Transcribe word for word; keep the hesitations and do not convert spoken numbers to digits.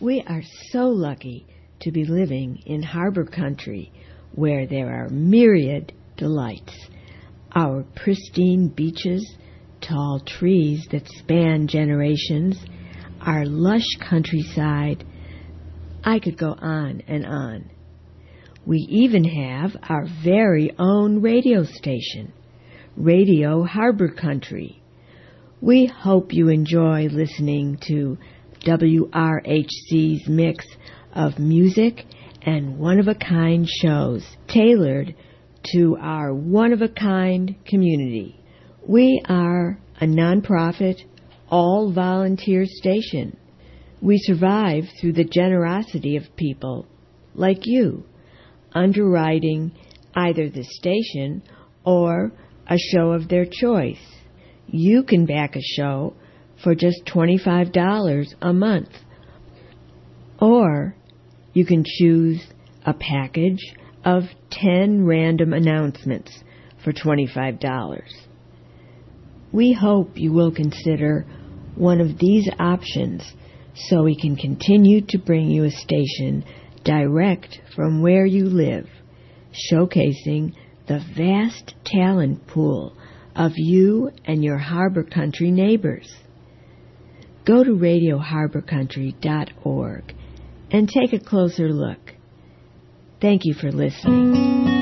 We are so lucky to be living in harbor country where there are myriad delights. Our pristine beaches, tall trees that span generations, our lush countryside. I could go on and on. We even have our very own radio station, Radio Harbor Country. We hope you enjoy listening to W R H C's mix of music and one-of-a-kind shows tailored to our one-of-a-kind community. We are a nonprofit, all-volunteer station. We survive through the generosity of people like you, underwriting either the station or a show of their choice. You can back a show for just twenty-five dollars a month, or you can choose a package of ten random announcements for twenty-five dollars. We hope you will consider one of these options so we can continue to bring you a station direct from where you live, showcasing the vast talent pool of you and your harbor country neighbors. Go to radio harbor country dot org and take a closer look. Thank you for listening.